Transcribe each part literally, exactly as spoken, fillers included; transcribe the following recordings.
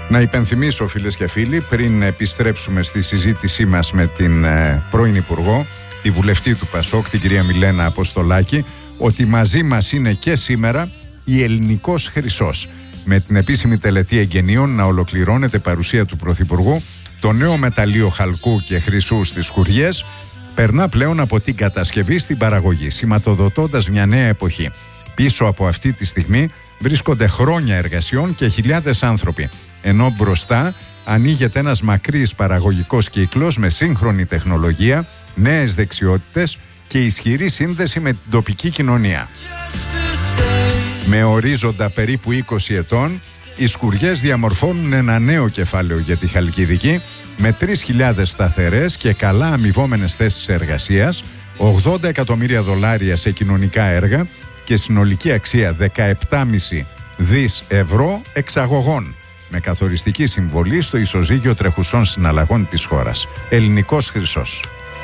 Να υπενθυμίσω, φίλες και φίλοι, πριν επιστρέψουμε στη συζήτησή μας με την ε, πρώην Υπουργό, τη βουλευτή του Πασόκ, την κυρία Μιλένα Αποστολάκη, ότι μαζί μας είναι και σήμερα η Ελληνικός Χρυσός. Με την επίσημη τελετή εγγενείων να ολοκληρώνεται παρουσία του Πρωθυπουργού, το νέο μεταλλείο χαλκού και χρυσού στις Χουριές περνά πλέον από την κατασκευή στην παραγωγή, σηματοδοτώντας μια νέα εποχή. Πίσω από αυτή τη στιγμή βρίσκονται χρόνια εργασιών και χιλιάδες άνθρωποι, ενώ μπροστά ανοίγεται ένας μακρύς παραγωγικός κύκλος με σύγχρονη τεχνολογία, νέες δεξιότητες και ισχυρή σύνδεση με την τοπική κοινωνία. Με ορίζοντα περίπου είκοσι ετών, οι Σκουριές διαμορφώνουν ένα νέο κεφάλαιο για τη Χαλκιδική, με τρεις χιλιάδες σταθερές και καλά αμοιβόμενες θέσεις εργασίας, ογδόντα εκατομμύρια δολάρια σε κοινωνικά έργα και συνολική αξία δεκαεπτά κόμμα πέντε δις ευρώ εξαγωγών, με καθοριστική συμβολή στο ισοζύγιο τρεχουσών συναλλαγών της χώρας. Ελληνικός Χρυσός.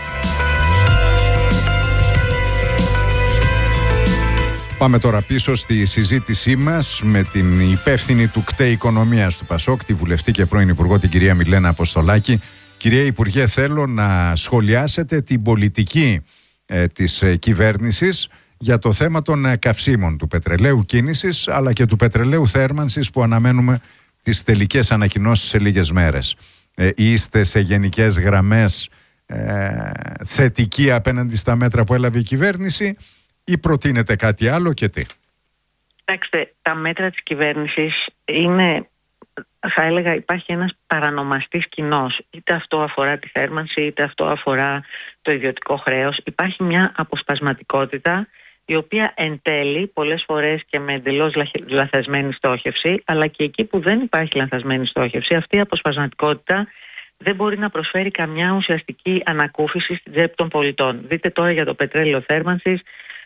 Πάμε τώρα πίσω στη συζήτησή μας με την υπεύθυνη του ΚΤΕ Οικονομίας του Πασόκ, τη βουλευτή και πρώην Υπουργό, την κυρία Μιλένα Αποστολάκη. Κυρία Υπουργέ, θέλω να σχολιάσετε την πολιτική ε, της ε, κυβέρνησης για το θέμα των ε, καυσίμων, του πετρελαίου κίνησης αλλά και του πετρελαίου θέρμανσης, που αναμένουμε τις τελικές ανακοινώσεις σε λίγες μέρες. Ε, είστε σε γενικές γραμμές ε, θετικοί απέναντι στα μέτρα που έλαβε η κυβέρνηση, ή προτείνετε κάτι άλλο και τι? Κοιτάξτε, τα μέτρα της κυβέρνησης είναι, θα έλεγα, υπάρχει ένας παρανομαστής κοινός. Είτε αυτό αφορά τη θέρμανση, είτε αυτό αφορά το ιδιωτικό χρέος. Υπάρχει μια αποσπασματικότητα, η οποία εν τέλει, πολλές φορές και με εντελώς λαθασμένη στόχευση, αλλά και εκεί που δεν υπάρχει λαθασμένη στόχευση, αυτή η αποσπασματικότητα δεν μπορεί να προσφέρει καμιά ουσιαστική ανακούφιση στην τσέπη των πολιτών. Δείτε τώρα για το πετρέλαιο θέρμανσης,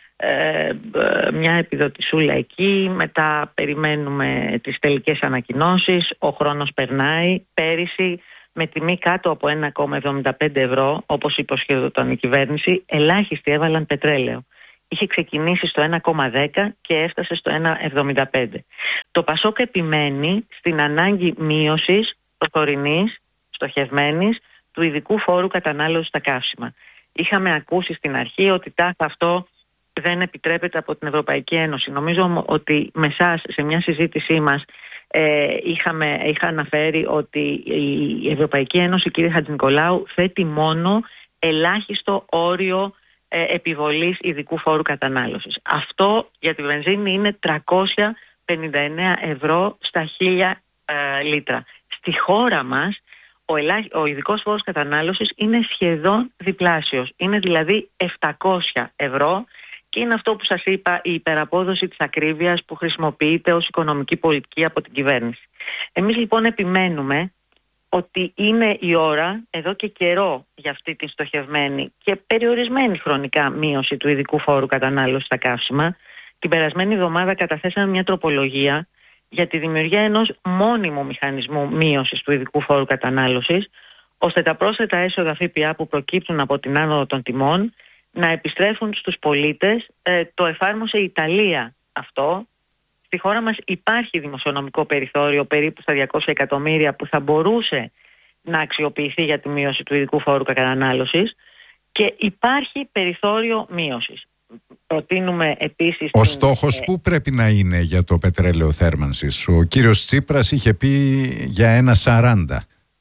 Ε, μια επιδοτησούλα εκεί, μετά περιμένουμε τις τελικές ανακοινώσεις, ο χρόνος περνάει. Πέρυσι με τιμή κάτω από ένα κόμμα εβδομήντα πέντε ευρώ, όπως υποσχεδόταν η κυβέρνηση, ελάχιστοι έβαλαν πετρέλαιο. Είχε ξεκινήσει στο ένα κόμμα δέκα και έφτασε στο ένα κόμμα εβδομήντα πέντε. Το Πασόκ επιμένει στην ανάγκη μείωσης προσωρινής, στοχευμένης, του ειδικού φόρου κατανάλωσης στα καύσιμα. Είχαμε ακούσει στην αρχή ότι τάχα αυτό δεν επιτρέπεται από την Ευρωπαϊκή Ένωση. Νομίζω ότι με εσάς σε μια συζήτησή μας ε, είχαμε, είχα αναφέρει ότι η Ευρωπαϊκή Ένωση, κύριε Χατζηνικολάου, θέτει μόνο ελάχιστο όριο ε, επιβολής ειδικού φόρου κατανάλωσης. Αυτό για τη βενζίνη είναι τριακόσια πενήντα εννέα ευρώ στα χίλια ε, λίτρα. Στη χώρα μας ο, ελάχ, ο ειδικός φόρος κατανάλωσης είναι σχεδόν διπλάσιος. Είναι δηλαδή επτακόσια ευρώ. Και είναι αυτό που σας είπα, η υπεραπόδοση της ακρίβειας που χρησιμοποιείται ως οικονομική πολιτική από την κυβέρνηση. Εμείς λοιπόν επιμένουμε ότι είναι η ώρα εδώ και καιρό για αυτή τη στοχευμένη και περιορισμένη χρονικά μείωση του ειδικού φόρου κατανάλωσης στα καύσιμα. Την περασμένη εβδομάδα καταθέσαμε μια τροπολογία για τη δημιουργία ενός μόνιμου μηχανισμού μείωσης του ειδικού φόρου κατανάλωσης, ώστε τα πρόσθετα έσοδα ΦΠΑ που προκύπτουν από την άνοδο των τιμών να επιστρέφουν στους πολίτες. Ε, το εφάρμοσε η Ιταλία αυτό. Στη χώρα μας υπάρχει δημοσιονομικό περιθώριο περίπου στα διακόσια εκατομμύρια που θα μπορούσε να αξιοποιηθεί για τη μείωση του ειδικού φόρου κατανάλωσης και υπάρχει περιθώριο μείωσης. Προτείνουμε επίσης... Ο στόχος που πρέπει να είναι για το πετρέλαιο θέρμανσης? Ο κύριος Τσίπρας είχε πει για ένα σαράντα.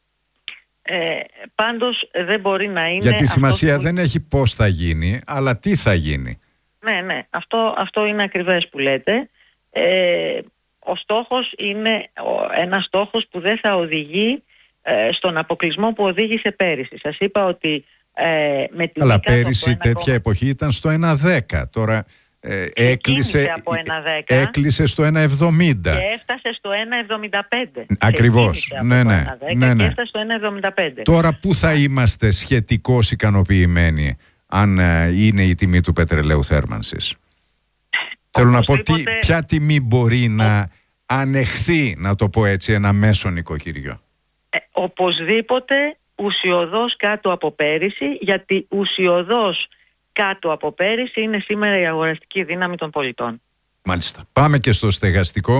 Ε, πάντως δεν μπορεί να είναι... Γιατί σημασία που... δεν έχει πώς θα γίνει, αλλά τι θα γίνει. Ναι, ναι, αυτό, αυτό είναι ακριβές που λέτε. Ε, ο στόχος είναι ένας στόχος που δεν θα οδηγεί ε, στον αποκλεισμό που οδήγησε πέρυσι. Σας είπα ότι ε, με την... Αλλά πέρυσι τέτοια κόμμα... εποχή ήταν στο ένα δέκα. Τώρα ε, έκλεισε, από ένα δέκα έκλεισε στο ένα εβδομήντα. Και έφτασε στο ένα εβδομήντα πέντε. Ακριβώς. Ναι, ναι, ναι, ναι. Και έφτασε στο ένα εβδομήντα πέντε. Τώρα πού θα είμαστε σχετικώς ικανοποιημένοι αν ε, είναι η τιμή του πετρελαίου θέρμανσης? Θέλω να πω τι, ποια τιμή μπορεί να ανεχθεί, να το πω έτσι, ένα μέσο νοικοκυριό. Ε, οπωσδήποτε ουσιωδώς κάτω από πέρυσι, γιατί ουσιωδώς κάτω από πέρυσι είναι σήμερα η αγοραστική δύναμη των πολιτών. Μάλιστα. Πάμε και στο στεγαστικό.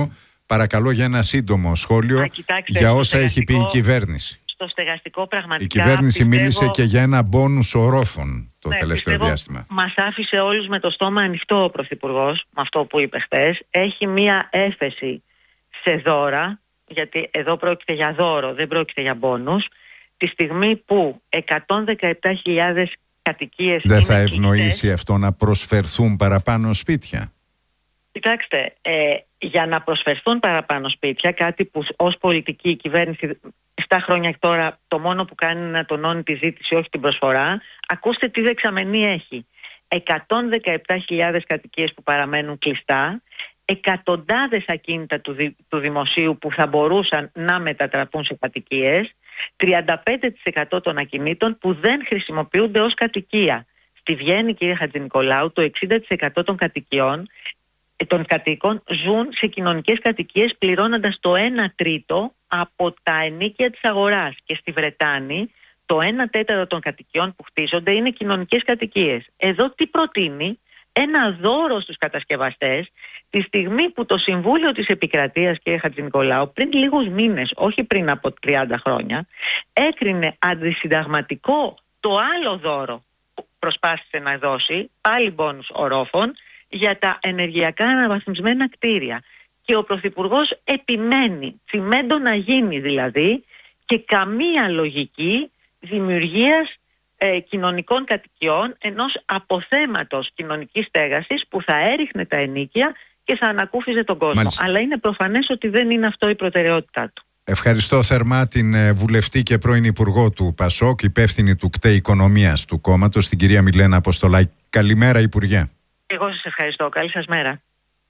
Παρακαλώ για ένα σύντομο σχόλιο. Α, κοιτάξτε, για όσα έχει στεγαστικό... πει η κυβέρνηση. Στο στεγαστικό πραγματικά. Η κυβέρνηση πιστεύω... μίλησε και για ένα μπόνους ορόφων το ναι, τελευταίο πιστεύω, διάστημα. Μας άφησε όλους με το στόμα ανοιχτό ο Πρωθυπουργός, με αυτό που είπε χθες. Έχει μία έφεση σε δώρα, γιατί εδώ πρόκειται για δώρο, δεν πρόκειται για μπόνους. Τη στιγμή που εκατόν δεκαεπτά χιλιάδες κατοικίες. Δεν θα ευνοήσει κλειστές, αυτό να προσφερθούν παραπάνω σπίτια? Κοιτάξτε, ε, για να προσφερθούν παραπάνω σπίτια, κάτι που ως πολιτική η κυβέρνηση επτά χρόνια τώρα το μόνο που κάνει είναι να τονώνει τη ζήτηση, όχι την προσφορά. Ακούστε τι δεξαμενή έχει. εκατόν δεκαεπτά χιλιάδες κατοικίες που παραμένουν κλειστά, εκατοντάδες ακίνητα του, δη, του δημοσίου που θα μπορούσαν να μετατραπούν σε κατοικίες, τριάντα πέντε τοις εκατό των ακινήτων που δεν χρησιμοποιούνται ως κατοικία. Στη Βιέννη, κύριε Χατζηνικολάου, το εξήντα τοις εκατό των κατοικιών των κατοίκων ζουν σε κοινωνικές κατοικίες πληρώνοντας το ένα τρίτο από τα ενοίκια της αγοράς. Και στη Βρετάνη το ένα τέταρτο των κατοικιών που χτίζονται είναι κοινωνικές κατοικίες. Εδώ τι προτείνει? Ένα δώρο στους κατασκευαστές, τη στιγμή που το Συμβούλιο της Επικρατείας, κύριε Χατζηνικολάου, πριν λίγους μήνες, όχι πριν από τριάντα χρόνια, έκρινε αντισυνταγματικό το άλλο δώρο που προσπάθησε να δώσει, πάλι μπόνους ορόφων, για τα ενεργειακά αναβαθμισμένα κτίρια. Και ο Πρωθυπουργός επιμένει, τσιμέντο να γίνει δηλαδή, και καμία λογική δημιουργίας ε, κοινωνικών κατοικιών, ενός αποθέματος κοινωνικής στέγασης που θα έριχνε τα ενοίκια και θα ανακούφιζε τον κόσμο. Μάλιστα. Αλλά είναι προφανές ότι δεν είναι αυτό η προτεραιότητά του. Ευχαριστώ θερμά την βουλευτή και πρώην Υπουργό του ΠΑΣΟΚ, υπεύθυνη του ΚΤΕ Οικονομίας του κόμματος, την κυρία Μιλένα Αποστολάκη. Καλημέρα, Υπουργέ. Εγώ σας ευχαριστώ. Καλή σας μέρα.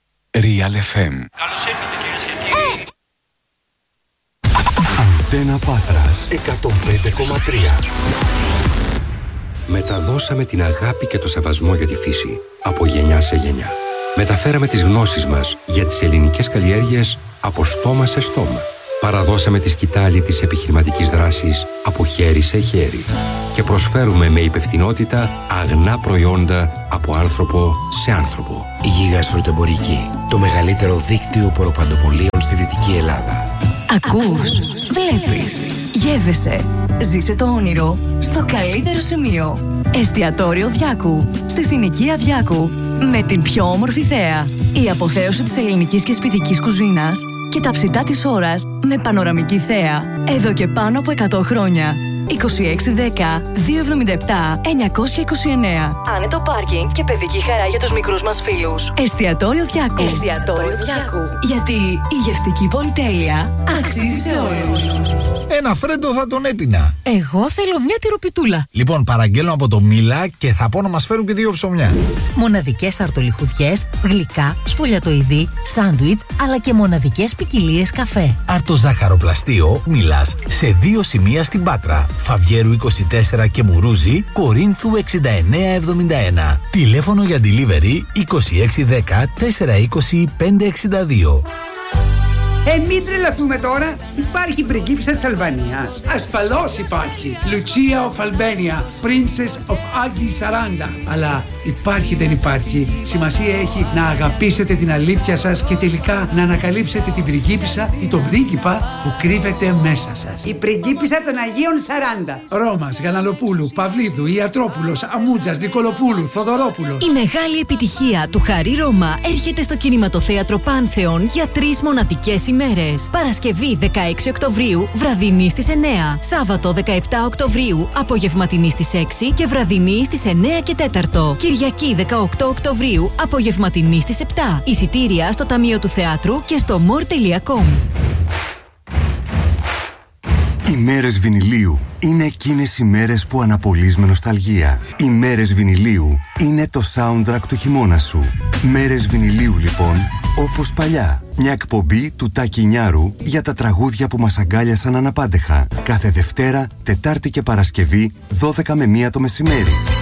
Real εφ εμ. Καλώς ήρθατε, κυρίες και κύριοι. Αντένα Πάτρας εκατόν πέντε κόμμα τρία. Μεταδώσαμε την αγάπη και το σεβασμό για τη φύση από γενιά σε γενιά. Μεταφέραμε τις γνώσεις μας για τις ελληνικές καλλιέργειες από στόμα σε στόμα. Παραδώσαμε τη σκητάλη της επιχειρηματικής δράσης από χέρι σε χέρι. Και προσφέρουμε με υπευθυνότητα αγνά προϊόντα από άνθρωπο σε άνθρωπο. Γίγας Φρουτεμπορική, το μεγαλύτερο δίκτυο ποροπαντοπολίων στη Δυτική Ελλάδα. Ακούς, βλέπεις, γεύεσαι. Ζήσε το όνειρο στο καλύτερο σημείο. Εστιατόριο Διάκου, στη συνοικία Διάκου. Με την πιο όμορφη θέα. Η αποθέωση της ελληνικής και σπιτικής κουζίνας και τα ψητά της ώρας με πανοραμική θέα. Εδώ και πάνω από εκατό χρόνια. είκοσι έξι δέκα διακόσια εβδομήντα επτά εννιακόσια είκοσι εννέα. Άνετο πάρκινγκ και παιδική χαρά για τους μικρούς μας φίλους. Εστιατόριο Διάκου. Εστιατόριο Διάκου. Γιατί η γευστική πολυτέλεια αξίζει σε όλους. Ένα φρέντο θα τον έπινα. Εγώ θέλω μια τυροπιτούλα. Λοιπόν, παραγγέλνω από το Μίλα και θα πω να μας φέρουν και δύο ψωμιά. Μοναδικές αρτολιχουδιές, γλυκά, σφολιατοειδή, σάντουιτς, αλλά και μοναδικές ποικιλίες καφέ. Αρτοζάχαροπλαστείο Μίλας σε δύο σημεία στην Πάτρα. Φαβιέρου είκοσι τέσσερα και Μουρούζη, Κορίνθου εξήντα εννέα εβδομήντα ένα. Τηλέφωνο για delivery είκοσι έξι δέκα τετρακόσια είκοσι πεντακόσια εξήντα δύο. Ε, μην τρελαθούμε τώρα. Υπάρχει πριγκίπισσα της Αλβανίας. Ασφαλώς υπάρχει. Lucia of Albania, Princess of Agi σαράντα. Αλλά υπάρχει δεν υπάρχει. Σημασία έχει να αγαπήσετε την αλήθεια σας και τελικά να ανακαλύψετε την πριγκίπισσα ή τον πρίγκιπα που κρύβεται μέσα σας. Η πριγκίπισσα των Αγίων σαράντα. Ρώμας, Γαλανοπούλου, Παυλίδου, Ιατρόπουλος, Αμούτζας, Νικολοπούλου, Θοδωρόπουλος. Η μεγάλη επιτυχία του Χαρί Ρώμα έρχεται στο κινηματοθέατρο Πάνθεον για τρεις μοναδικές ημέρες. Παρασκευή δεκαέξι Οκτωβρίου, βραδινή στις εννέα. Σάββατο δεκαεπτά Οκτωβρίου, απογευματινή στις έξι και βραδινή στις εννέα και τέσσερα. Κυριακή δεκαοκτώ Οκτωβρίου, απογευματινή στις επτά. Εισιτήρια στο Ταμείο του Θεάτρου και στο more τελεία com. Οι μέρες βινιλίου είναι εκείνες οι μέρες που αναπολύς με νοσταλγία. Οι μέρες βινιλίου είναι το soundtrack του χειμώνα σου. Μέρες βινιλίου λοιπόν, όπως παλιά. Μια εκπομπή του Τάκη Νιάρου για τα τραγούδια που μας αγκάλιασαν αναπάντεχα. Κάθε Δευτέρα, Τετάρτη και Παρασκευή, δώδεκα με μία το μεσημέρι.